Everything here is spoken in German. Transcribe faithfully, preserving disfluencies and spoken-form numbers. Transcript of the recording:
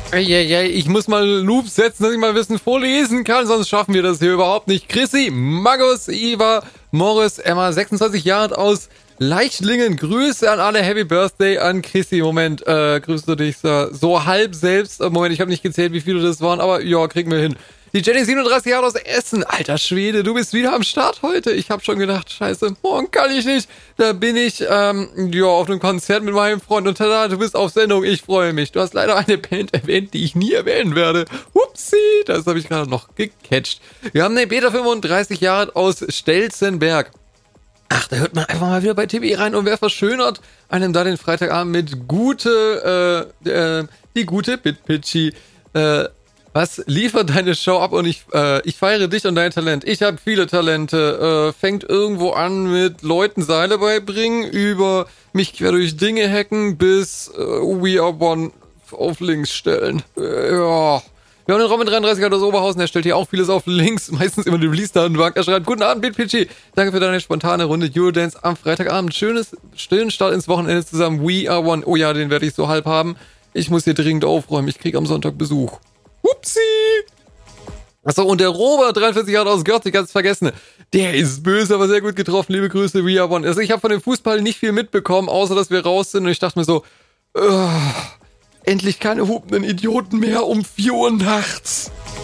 Eieiei, ich muss mal Loops setzen, dass ich mal Wissen vorlesen kann, sonst schaffen wir das hier überhaupt nicht. Chrissy, Magus, Iva, Morris, Emma, sechsundzwanzig Jahre alt aus Leichtlingen. Grüße an alle, Happy Birthday an Chrissy. Moment, äh, grüßt du dich so, so halb selbst. Moment, ich habe nicht gezählt, wie viele das waren, aber ja, kriegen wir hin. Die Jenny, siebenunddreißig Jahre aus Essen. Alter Schwede, du bist wieder am Start heute. Ich habe schon gedacht, scheiße, morgen kann ich nicht. Da bin ich, ähm, ja, auf einem Konzert mit meinem Freund und tada, du bist auf Sendung. Ich freue mich. Du hast leider eine Band erwähnt, die ich nie erwähnen werde. Upsi, das habe ich gerade noch gecatcht. Wir haben den Peter, fünfunddreißig Jahre alt aus Stelzenberg. Ach, da hört man einfach mal wieder bei T V rein und wer verschönert einem da den Freitagabend mit gute, äh, äh, die gute Bitpitchy, äh, was liefert deine Show ab und ich, äh, ich feiere dich und dein Talent. Ich habe viele Talente. Äh, fängt irgendwo an mit Leuten Seile beibringen, über mich quer durch Dinge hacken, bis äh, We Are One auf links stellen. Äh, ja. Wir haben den Robin dreiunddreißig aus Oberhausen, der stellt hier auch vieles auf links, meistens immer den Release-Datenbank. Er schreibt, guten Abend, Bitpitchy. Danke für deine spontane Runde Eurodance am Freitagabend. Schönes, stillen Start ins Wochenende zusammen. We Are One. Oh ja, den werde ich so halb haben. Ich muss hier dringend aufräumen. Ich kriege am Sonntag Besuch. Upsi! Achso, und der Robert, dreiundvierzig Jahre aus Görz, ich ganz vergessen. Der ist böse, aber sehr gut getroffen. Liebe Grüße, We Are One. Also ich habe von dem Fußball nicht viel mitbekommen, außer dass wir raus sind. Und ich dachte mir so, uh, endlich keine hupenden Idioten mehr um vier Uhr nachts.